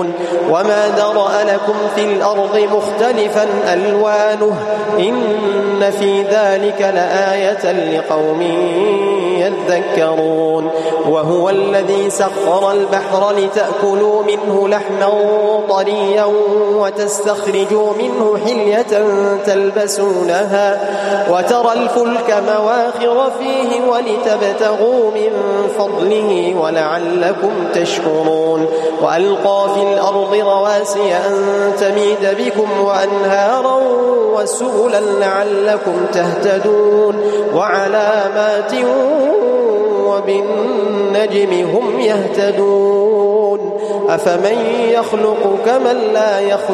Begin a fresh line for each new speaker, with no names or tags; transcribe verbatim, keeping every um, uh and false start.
وما ذرأ لكم في الأرض مختلفا ألوانه إن في ذلك لآية لقوم يذكرون وهو الذي سخر البحر لتأكلوا منه لحما طريا وتستخرجوا منه حلية تلبسونها وترى الفلك مواخر فيه ولتبتغوا من فضله ولعلكم تشكرون وألقى في الأرض رواسي أن تميد بكم وأنهارا وسبلا لعلكم تهتدون وعلامات وبالنجم هم يهتدون أفمن يخلق كمن لا يخلق